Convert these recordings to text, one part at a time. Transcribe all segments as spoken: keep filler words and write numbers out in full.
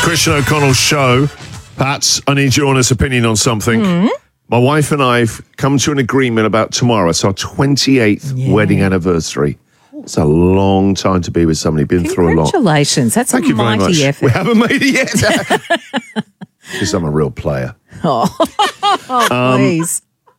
Christian O'Connell show. Pat, I need your honest opinion on something. Mm. My wife and I have come to an agreement about tomorrow. It's our twenty-eighth Yeah. wedding anniversary. It's a long time to be with somebody, been through a lot. Congratulations. That's Thank a you very mighty much. effort. We haven't made it yet. Because I'm a real player. Oh, Um, please.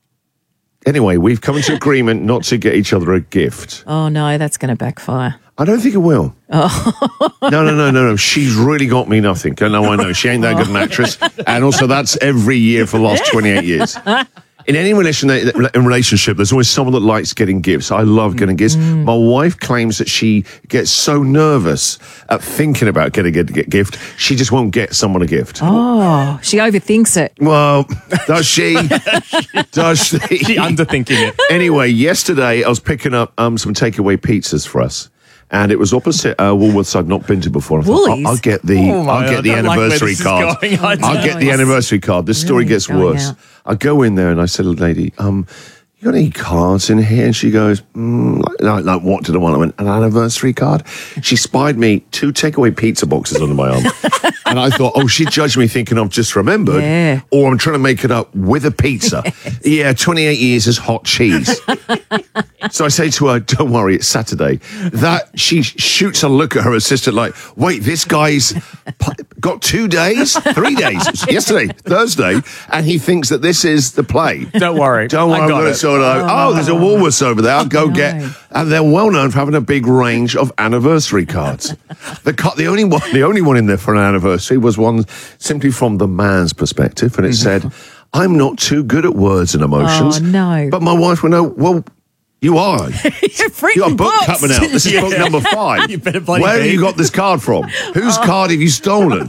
Anyway, we've come to agreement not to get each other a gift. Oh, no, that's going to backfire. I don't think it will. Oh. No, no, no, no, no. She's really got me nothing. I know, I know. She ain't that good an actress. And also, that's every year for the last twenty-eight years. In any relation, in relationship, there's always someone that likes getting gifts. I love getting gifts. Mm. My wife claims that she gets so nervous at thinking about getting a gift, she just won't get someone a gift. Oh, she overthinks it. Well, does she? does she? She underthinking it. Anyway, yesterday I was picking up um, some takeaway pizzas for us. And it was opposite uh, Woolworths I'd not been to before. I thought, Woolies? I'll, I'll get the, Oh my I'll get God, the I don't like where anniversary this is card. going. I I'll know. get the anniversary card. This story Really gets going worse. out. I go in there and I said to the lady, um, you got any cards in here? And she goes, mm, like, like, like, what did I want? I went, an anniversary card? She spied me two takeaway pizza boxes under my arm. And I thought, oh, she judged me thinking I've just remembered. Yeah. Or I'm trying to make it up with a pizza. Yes. Yeah, twenty-eight years is hot cheese. So I say to her, don't worry, it's Saturday. That she shoots a look at her assistant like, wait, this guy's got two days, three days, yesterday, Thursday, and he thinks that this is the play. Don't worry. Don't worry, I I'm got going to it. sort out. Oh, oh, there's a Woolworths over there. I'll go No. get. And they're well known for having a big range of anniversary cards. The car, the only one, the only one in there for an anniversary was one simply from the man's perspective, and it said, "I'm not too good at words and emotions." Oh, no. But my wife would know. Well, you are. You're freaking You got a book books. coming out. This is book Yeah. number five. You better bloody Where have be. you got this card from? Whose card have you stolen?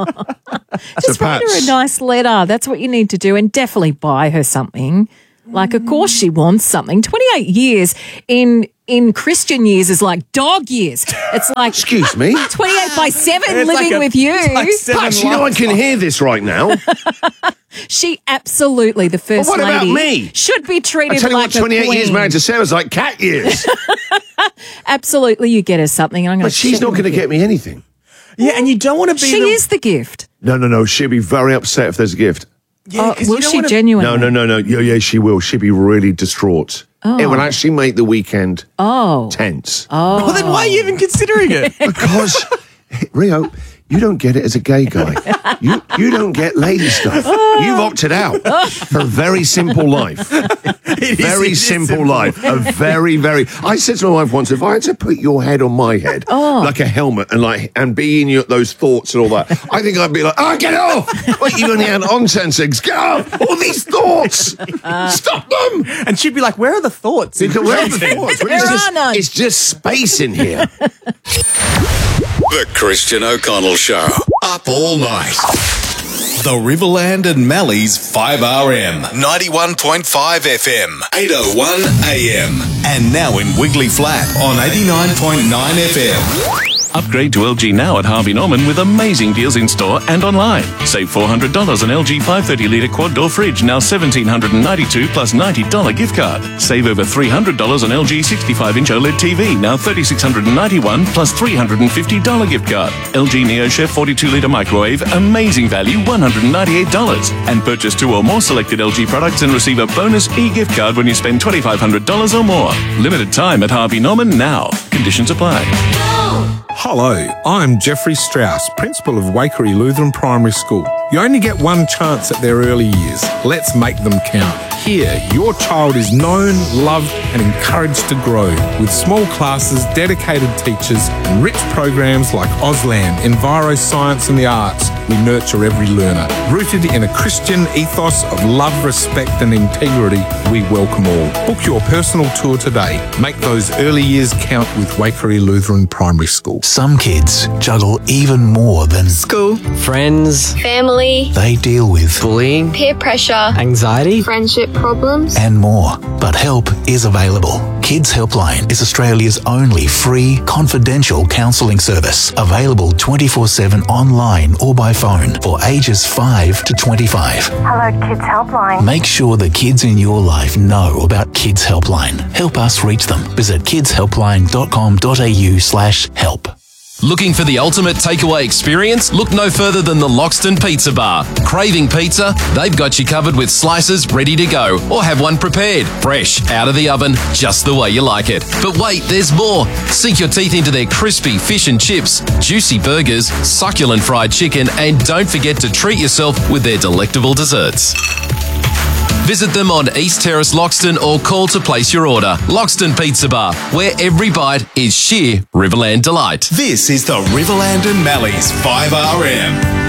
Just write her a nice letter. That's what you need to do. And definitely buy her something. Like, of course she wants something. twenty-eight years in in Christian years is like dog years. It's like Excuse me. twenty-eight by seven It's living like a- with you. it's like seven Pat, you know I lives. can hear this right now. She absolutely, the first Well, what about lady, me? should be I treated tell you like what, twenty-eight a queen. years married to Sarah's like cat years. Absolutely, you get her something. I'm going But she's not going to get me anything. Yeah, and you don't want to be She the... is the gift. No, no, no. She'll be very upset if there's a gift. Yeah, Oh, 'cause will you don't she wanna- genuinely? No, no, no, no. Yeah, yeah, she will. She'll be really distraught. It will actually make the weekend Oh. tense. Well, then why are you even considering it? Because, Rio, you don't get it as a gay guy. You you don't get lady stuff. You've opted out for a very simple life. It is- Very it is simple, life. A very, very. I said to my wife once, if I had to put your head on my head, like a helmet, and like and be in your, those thoughts and all that, I think I'd be like, oh, get off! Wait, you only had on ten seconds. Get off! All these thoughts! Stop them! And she'd be like, where are the thoughts? Where are the thoughts? There it's, are just, none. it's just space in here. The Christian O'Connell Show. Up all night. The Riverland and Mally's five R M. ninety-one point five F M. eight oh one A M. And now in Wiggly Flat on eighty-nine point nine F M. Upgrade to L G now at Harvey Norman with amazing deals in store and online. Save four hundred dollars on L G five hundred thirty litre quad door fridge, now one thousand seven hundred ninety-two dollars plus ninety dollars gift card. Save over three hundred dollars on L G sixty-five inch OLED T V, now three thousand six hundred ninety-one dollars plus three hundred fifty dollars gift card. L G NeoChef forty-two litre microwave, amazing value, one hundred ninety-eight dollars. And purchase two or more selected L G products and receive a bonus e-gift card when you spend twenty-five hundred dollars or more. Limited time at Harvey Norman now. Conditions apply. Hello, I'm Jeffrey Strauss, Principal of Wakery Lutheran Primary School. You only get one chance at their early years. Let's make them count. Here, your child is known, loved and encouraged to grow with small classes, dedicated teachers and rich programs like Auslan, Enviro Science and the Arts. We nurture every learner. Rooted in a Christian ethos of love, respect and integrity, we welcome all. Book your personal tour today. Make those early years count with Wakery Lutheran Primary School. Some kids juggle even more than School, friends, family, they deal with bullying, peer pressure, anxiety. friendship problems. and more. But help is available. Kids Helpline is Australia's only free, confidential counselling service. Available twenty-four seven online or by phone for ages five to twenty-five. Hello, Kids Helpline. Make sure the kids in your life know about Kids Helpline. Help us reach them. Visit kidshelpline.com.au slash help. Looking for the ultimate takeaway experience? Look no further than the Loxton Pizza Bar. Craving pizza? They've got you covered with slices ready to go, or have one prepared, fresh, out of the oven, just the way you like it. But wait, there's more. Sink your teeth into their crispy fish and chips, juicy burgers, succulent fried chicken, and don't forget to treat yourself with their delectable desserts. Visit them on East Terrace, Loxton, or call to place your order. Loxton Pizza Bar, where every bite is sheer Riverland delight. This is the Riverland and Malleys five R M.